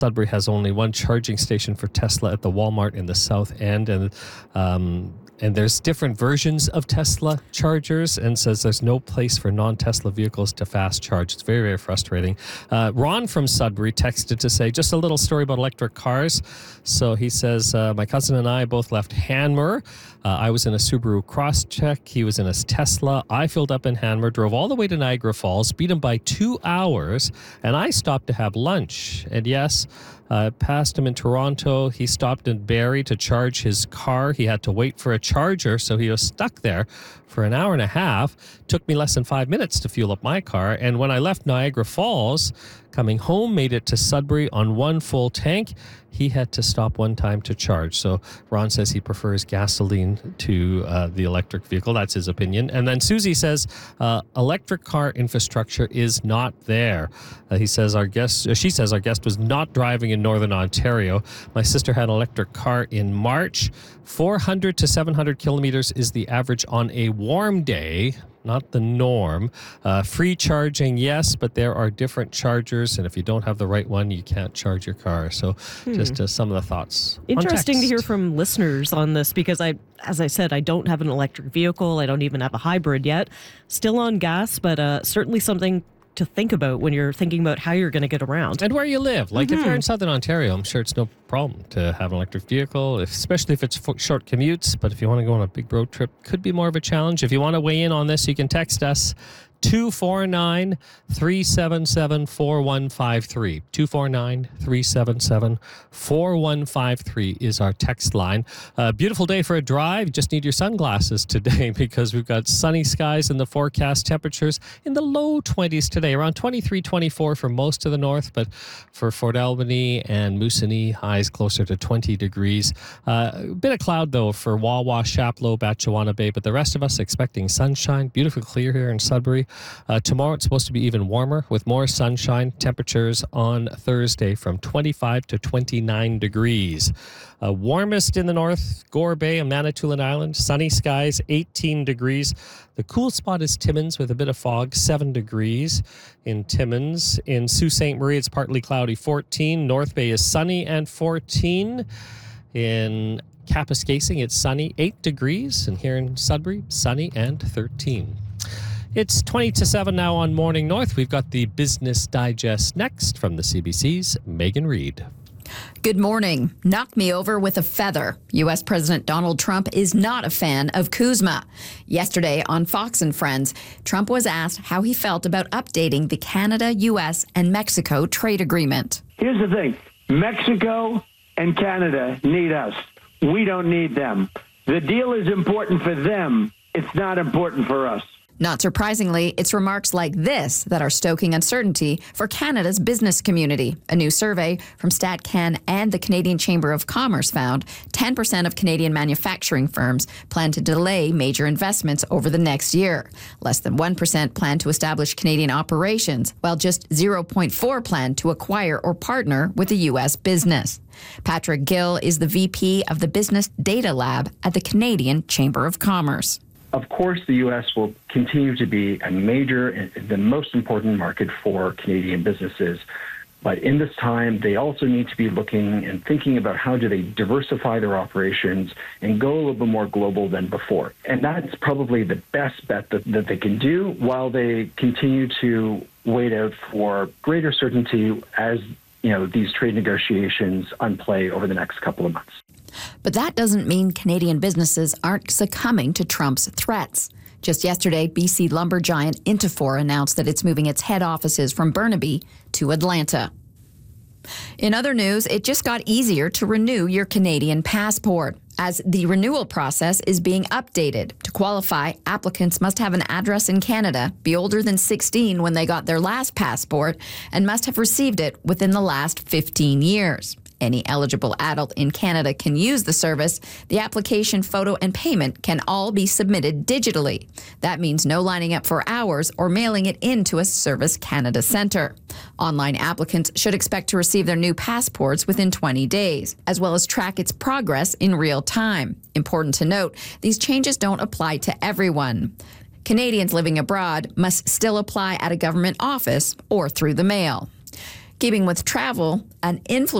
Sudbury has only one charging station for Tesla at the Walmart in the South End, and there's different versions of Tesla chargers, and says there's no place for non-Tesla vehicles to fast charge. It's very, very frustrating. Ron from Sudbury texted to say, just a little story about electric cars. So he says, my cousin and I both left Hanmer. I was in a Subaru Crosstrek. He was in a Tesla. I filled up in Hanmer, drove all the way to Niagara Falls, beat him by 2 hours, and I stopped to have lunch. And yes, passed him in Toronto. He stopped in Barrie to charge his car. He had to wait for a charger, so he was stuck there for an hour and a half. Took me less than 5 minutes to fuel up my car. And when I left Niagara Falls, coming home, made it to Sudbury on one full tank. He had to stop one time to charge. So Ron says he prefers gasoline to the electric vehicle. That's his opinion. And then Susie says electric car infrastructure is not there. She says our guest was not driving in Northern Ontario. My sister had an electric car in March. 400 to 700 kilometers is the average on a warm day. Not the norm. Free charging, yes, but there are different chargers, and if you don't have the right one, you can't charge your car. So just some of the thoughts. Interesting to hear from listeners on this, because as I said, I don't have an electric vehicle. I don't even have a hybrid yet. Still on gas, but certainly something to think about when you're thinking about how you're going to get around. And where you live. Like if you're in Southern Ontario, I'm sure it's no problem to have an electric vehicle, especially if it's short commutes. But if you want to go on a big road trip, could be more of a challenge. If you want to weigh in on this, you can text us 249-377-4153. 249-377-4153 is our text line. Beautiful day for a drive. Just need your sunglasses today because we've got sunny skies in the forecast. Temperatures in the low 20s today, around 23, 24 for most of the north, but for Fort Albany and Moosonee, highs closer to 20 degrees. A bit of cloud, though, for Wawa, Chapleau, Batchewana Bay, but the rest of us expecting sunshine. Beautiful clear here in Sudbury. Tomorrow it's supposed to be even warmer with more sunshine. Temperatures on Thursday from 25 to 29 degrees. Warmest in the north, Gore Bay and Manitoulin Island. Sunny skies, 18 degrees. The cool spot is Timmins with a bit of fog, 7 degrees in Timmins. In Sault Ste. Marie, it's partly cloudy, 14. North Bay is sunny and 14. In Kapuskasing, it's sunny, 8 degrees. And here in Sudbury, sunny and 13. It's 20 to 7 now on Morning North. We've got the Business Digest next from the CBC's Megan Reid. Good morning. Knock me over with a feather. U.S. President Donald Trump is not a fan of CUSMA. Yesterday on Fox and Friends, Trump was asked how he felt about updating the Canada, U.S., and Mexico trade agreement. Here's the thing. Mexico and Canada need us. We don't need them. The deal is important for them. It's not important for us. Not surprisingly, it's remarks like this that are stoking uncertainty for Canada's business community. A new survey from StatCan and the Canadian Chamber of Commerce found 10% of Canadian manufacturing firms plan to delay major investments over the next year. Less than 1% plan to establish Canadian operations, while just 0.4% plan to acquire or partner with a U.S. business. Patrick Gill is the VP of the Business Data Lab at the Canadian Chamber of Commerce. Of course, the U.S. will continue to be a major, the most important market for Canadian businesses. But in this time, they also need to be looking and thinking about how do they diversify their operations and go a little bit more global than before. And that's probably the best bet that they can do while they continue to wait out for greater certainty as these trade negotiations unplay over the next couple of months. But that doesn't mean Canadian businesses aren't succumbing to Trump's threats. Just yesterday, BC lumber giant Interfor announced that it's moving its head offices from Burnaby to Atlanta. In other news, it just got easier to renew your Canadian passport. As the renewal process is being updated. To qualify, applicants must have an address in Canada, be older than 16 when they got their last passport, and must have received it within the last 15 years. Any eligible adult in Canada can use the service. The application, photo, and payment can all be submitted digitally. That means no lining up for hours or mailing it into a Service Canada Centre. Online applicants should expect to receive their new passports within 20 days, as well as track its progress in real time. Important to note, these changes don't apply to everyone. Canadians living abroad must still apply at a government office or through the mail. Keeping with travel, an influencer